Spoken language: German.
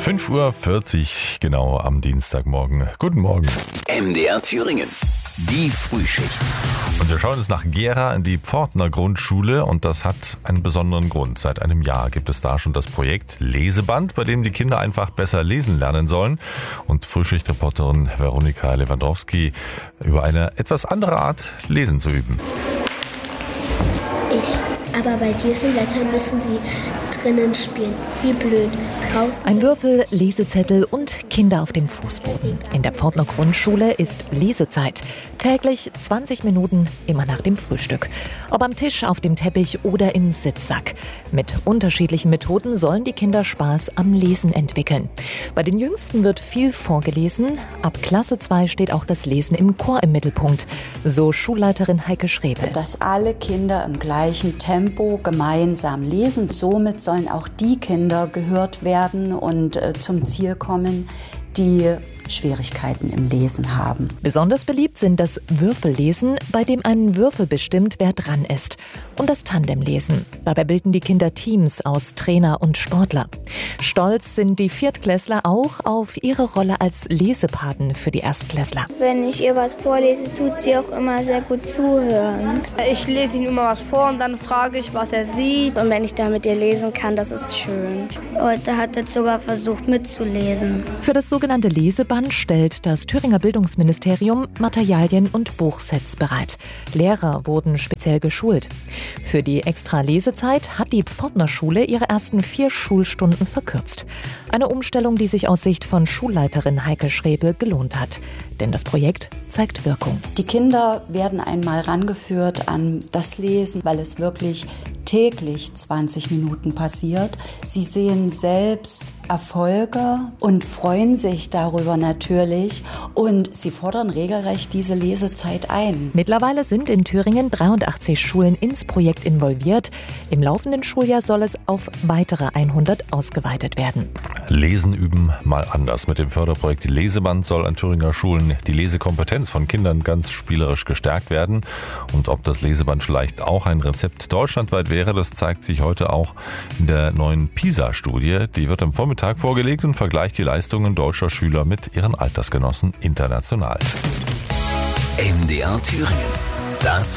5:40 Uhr genau am Dienstagmorgen. Guten Morgen. MDR Thüringen. Die Frühschicht. Und wir schauen jetzt nach Gera in die Pfortner Grundschule und das hat einen besonderen Grund. Seit einem Jahr gibt es da schon das Projekt Leseband, bei dem die Kinder einfach besser lesen lernen sollen. Und Frühschichtreporterin Veronika Lewandowski über eine etwas andere Art, lesen zu üben. Aber bei diesem Wetter müssen sie drinnen spielen. Wie blöd. Draußen. Ein Würfel, Lesezettel und Kinder auf dem Fußboden. In der Pfortner Grundschule ist Lesezeit. Täglich 20 Minuten, immer nach dem Frühstück. Ob am Tisch, auf dem Teppich oder im Sitzsack. Mit unterschiedlichen Methoden sollen die Kinder Spaß am Lesen entwickeln. Bei den Jüngsten wird viel vorgelesen. Ab Klasse 2 steht auch das Lesen im Chor im Mittelpunkt. So Schulleiterin Heike Schrebel. Dass alle Kinder im gleichen Tempo gemeinsam lesen. Somit sollen auch die Kinder gehört werden und zum Ziel kommen, die Schwierigkeiten im Lesen haben. Besonders beliebt sind das Würfellesen, bei dem ein Würfel bestimmt, wer dran ist. Und das Tandemlesen. Dabei bilden die Kinder Teams aus Trainer und Sportler. Stolz sind die Viertklässler auch auf ihre Rolle als Lesepaten für die Erstklässler. Wenn ich ihr was vorlese, tut sie auch immer sehr gut zuhören. Ich lese ihm immer was vor und dann frage ich, was er sieht. Und wenn ich da mit ihr lesen kann, das ist schön. Heute hat er sogar versucht mitzulesen. Für das sogenannte Leseband stellt das Thüringer Bildungsministerium Materialien und Buchsets bereit. Lehrer wurden speziell geschult. Für die extra Lesezeit hat die Pfortner Schule ihre ersten 4 Schulstunden verkürzt. Eine Umstellung, die sich aus Sicht von Schulleiterin Heike Schrebel gelohnt hat. Denn das Projekt zeigt Wirkung. Die Kinder werden einmal rangeführt an das Lesen, weil es wirklich täglich 20 Minuten passiert. Sie sehen selbst Erfolge und freuen sich darüber natürlich und sie fordern regelrecht diese Lesezeit ein. Mittlerweile sind in Thüringen 83 Schulen ins Projekt involviert. Im laufenden Schuljahr soll es auf weitere 100 ausgeweitet werden. Lesen üben mal anders. Mit dem Förderprojekt Leseband soll an Thüringer Schulen die Lesekompetenz von Kindern ganz spielerisch gestärkt werden. Und ob das Leseband vielleicht auch ein Rezept deutschlandweit wäre, das zeigt sich heute auch in der neuen PISA-Studie. Die wird am Vormittag vorgelegt und vergleicht die Leistungen deutscher Schüler mit ihren Altersgenossen international. MDR Thüringen. Das